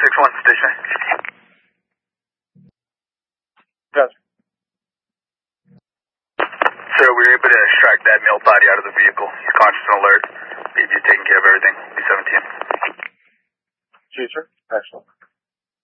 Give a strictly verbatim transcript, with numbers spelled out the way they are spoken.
six one, station. Yes. Sir, we were able to extract that male body out of the vehicle. He's conscious and alert. Baby's taking care of everything. B seventeen. G, sir. Excellent.